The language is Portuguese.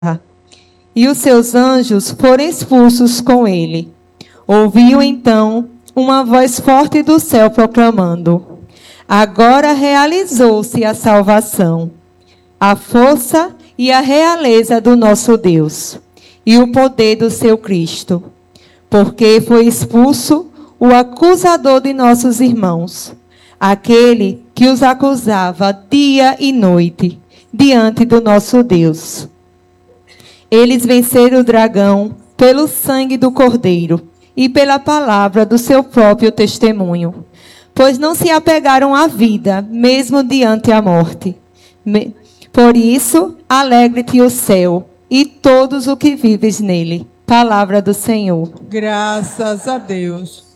e os seus anjos foram expulsos com ele. Ouviu então uma voz forte do céu proclamando: agora realizou-se a salvação, a força e a realeza do nosso Deus, e o poder do seu Cristo, porque foi expulso o acusador de nossos irmãos, aquele que os acusava dia e noite diante do nosso Deus. Eles venceram o dragão pelo sangue do Cordeiro e pela palavra do seu próprio testemunho, pois não se apegaram à vida, mesmo diante a morte. Por isso, alegre-te o céu e todos os que vives nele. Palavra do Senhor. Graças a Deus.